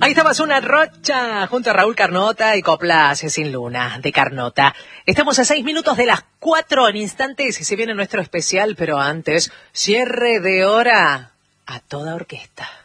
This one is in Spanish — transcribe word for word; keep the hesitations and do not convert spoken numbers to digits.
Ahí estaba Zuna Rocha junto a Raúl Carnota y Coplas sin Luna de Carnota. Estamos a seis minutos de las cuatro en instantes y se viene nuestro especial, pero antes, cierre de hora a toda orquesta.